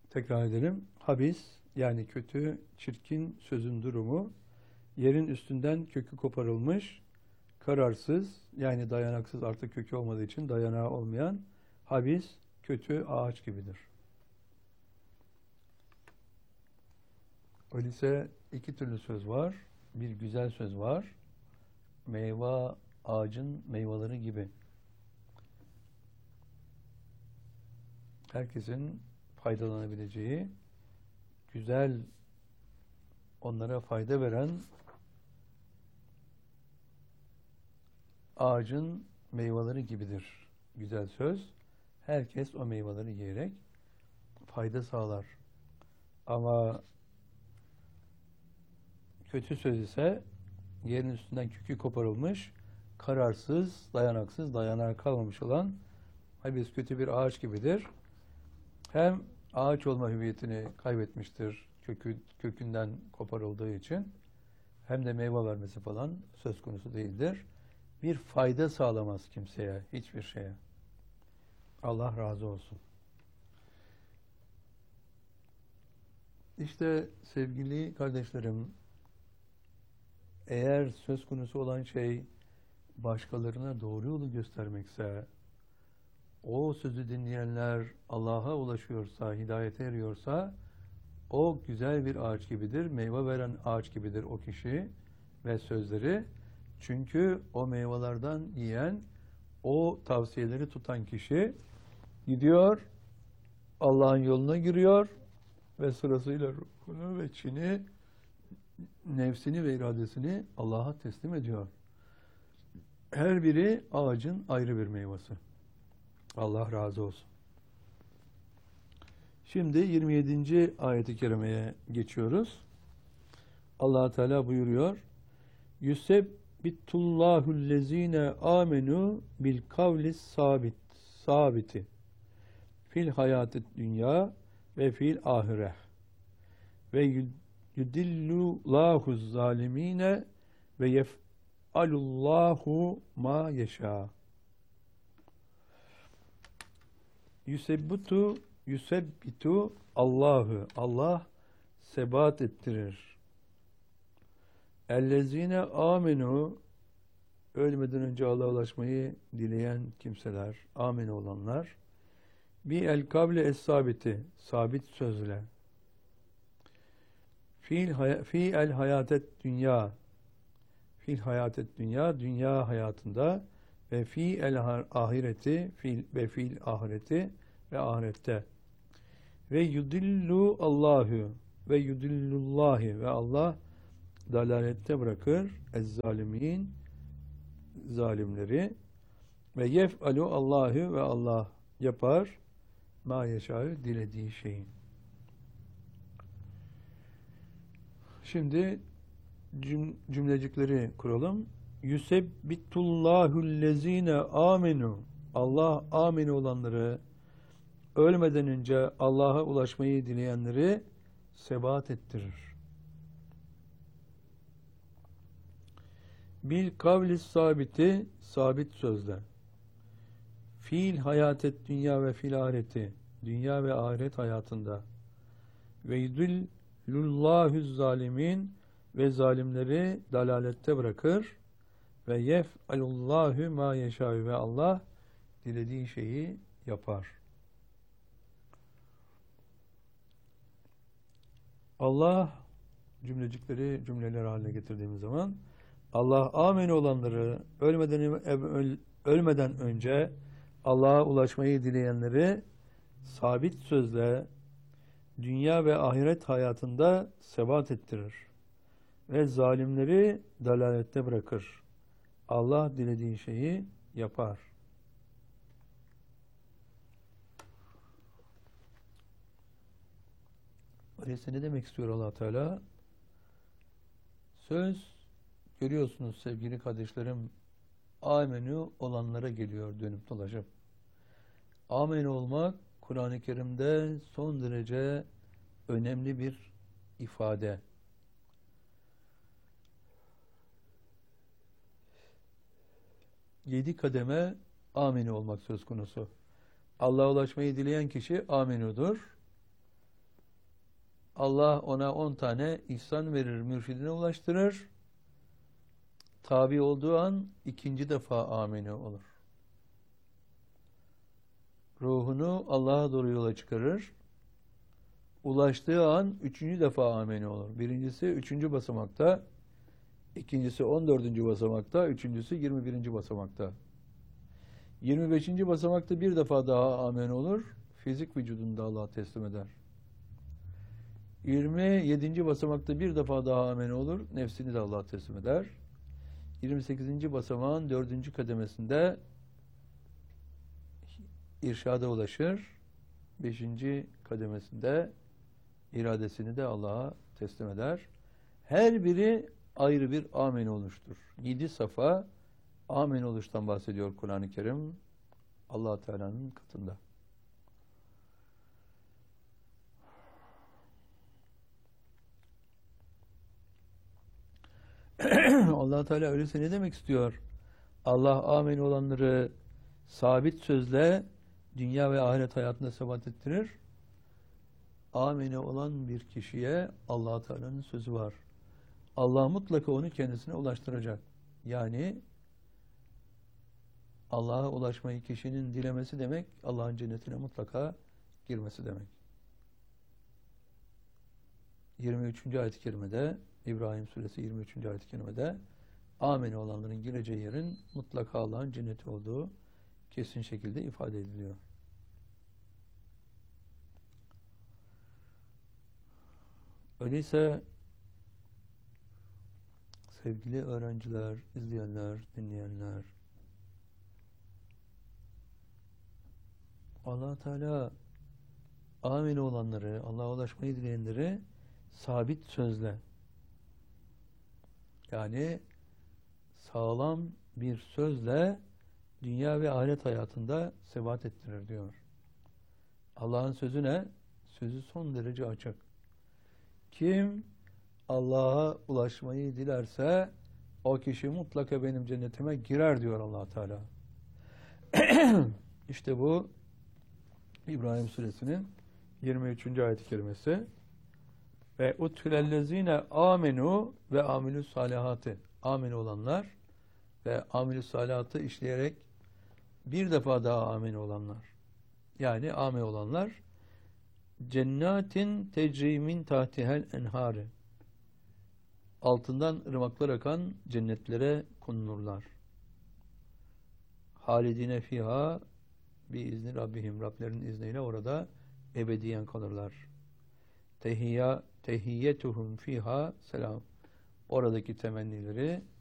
Tekrar edelim. Habis yani kötü, çirkin sözün durumu, yerin üstünden kökü koparılmış, kararsız yani dayanaksız, artık kökü olmadığı için dayanağı olmayan habis, kötü ağaç gibidir. Öyleyse iki türlü söz var. Bir güzel söz var. Meyve ağacın meyveleri gibi. Herkesin faydalanabileceği, güzel, onlara fayda veren ağacın meyveleri gibidir. Güzel söz. Herkes o meyveleri yiyerek fayda sağlar. Ama kötü söz ise yerin üstünden kökü koparılmış, kararsız, dayanaksız, dayanağı kalmamış olan habis kötü bir ağaç gibidir. Hem ağaç olma hüviyetini kaybetmiştir kökünden koparıldığı için, hem de meyve vermesi falan söz konusu değildir. Bir fayda sağlamaz kimseye, hiçbir şeye. Allah razı olsun. İşte sevgili kardeşlerim, eğer söz konusu olan şey başkalarına doğru yolu göstermekse, o sözü dinleyenler Allah'a ulaşıyorsa, hidayete eriyorsa, o güzel bir ağaç gibidir, meyve veren ağaç gibidir o kişi ve sözleri. Çünkü o meyvelerden yiyen, o tavsiyeleri tutan kişi gidiyor, Allah'ın yoluna giriyor ve sırasıyla ruhunu ve içini, nefsini ve iradesini Allah'a teslim ediyor. Her biri ağacın ayrı bir meyvesi. Allah razı olsun. Şimdi 27. ayet-i kerimeye geçiyoruz. Allah Teala buyuruyor: Yusebbitullahu'llezine amenu bil kavlis sabiti fil hayatid dünya ve fil ahire ve yudillullahu zalimine ve yef'alullahu ma yeşâ. Yusebbitu Allah'ı, Allah sebat ettirir. Ellezine amenu, ölmeden önce Allah'a ulaşmayı dileyen kimseler, amin olanlar, bi el kavle es sabiti, sabit sözle, fi el hayatet dünya, fil hayatet dünya, dünya hayatında, ve fi el ahireti, ve fil ahireti ve ahirette, ve yudillu Allahu ve yudillullahi, ve Allah dalalette bırakır ezzalimin, zalimleri, ve yef'alu Allahu, ve Allah yapar ma yeşâ'ü, dilediği şeyi. Şimdi cümlecikleri kuralım. Yusebbitullahu'llezine amenu, Allah amin olanları, ölmeden önce Allah'a ulaşmayı dileyenleri sebat ettirir. Bil kavlis sabiti, sabit sözle. Fil hayatet dünya ve fil ahireti, dünya ve ahiret hayatında. Ve yudillullahu zalimin, ve zalimleri dalalette bırakır. Ve yef'alullahu ma yeşâ, ve Allah dilediği şeyi yapar. Allah, cümleler haline getirdiğimiz zaman, Allah amin olanları, ölmeden önce Allah'a ulaşmayı dileyenleri sabit sözle dünya ve ahiret hayatında sebat ettirir ve zalimleri dalalette bırakır. Allah dilediği şeyi yapar. Öyleyse ne demek istiyor Allah Teala? Söz, görüyorsunuz sevgili kardeşlerim, amenü olanlara geliyor dönüp dolaşıp. Amin olmak Kur'an-ı Kerim'de son derece önemli bir ifade. Yedi kademe amini olmak söz konusu. Allah'a ulaşmayı dileyen kişi aminudur. Allah ona 10 tane ihsan verir, mürşidine ulaştırır. Tabi olduğu an ikinci defa ameni olur. Ruhunu Allah'a doğru yola çıkarır. Ulaştığı an üçüncü defa ameni olur. Birincisi 3. basamakta, ikincisi 14. basamakta, üçüncüsü 21. basamakta. 25. basamakta bir defa daha ameni olur. Fizik vücudunu da Allah'a teslim eder. 27. basamakta bir defa daha ameni olur. Nefsini de Allah'a teslim eder. 28. basamağın 4. kademesinde irşada ulaşır. 5. kademesinde iradesini de Allah'a teslim eder. Her biri ayrı bir ameni oluştur. 7 safa ameni oluştan bahsediyor Kur'an-ı Kerim Allah Teala'nın katında. Allah Teala öyleyse ne demek istiyor? Allah ameni olanları sabit sözle dünya ve ahiret hayatında sebat ettirir. Ameni olan bir kişiye Allah Teala'nın sözü var. Allah mutlaka onu kendisine ulaştıracak. Yani Allah'a ulaşmayı kişinin dilemesi demek, Allah'ın cennetine mutlaka girmesi demek. 23. ayet-i kerimede, İbrahim suresi 23. ayet-i kerimede ameni olanların gireceği yerin mutlaka Allah'ın cenneti olduğu kesin şekilde ifade ediliyor. Öyleyse sevgili öğrenciler, izleyenler, dinleyenler, Allah Teala ameni olanları, Allah'a ulaşmayı dileyenleri sabit sözle, yani sağlam bir sözle dünya ve ahiret hayatında sebat ettirir diyor. Allah'ın sözü ne? Sözü son derece açık. Kim Allah'a ulaşmayı dilerse o kişi mutlaka benim cennetime girer diyor Allah Teala. İşte bu İbrahim suresinin 23. ayet-i kerimesi. Ve utülellezine amenu ve amilus salihati. Amin olanlar ve amilus salihatı işleyerek bir defa daha amin olanlar. Yani amin olanlar cennetin tecrimin tahtihel enhari. Altından ırmaklar akan cennetlere konulurlar. Halidine fiha bi izni Rabbihim. Rablerinin izniyle orada ebediyen kalırlar. Tehiyyetuhum fiha selam. Oradaki temennileri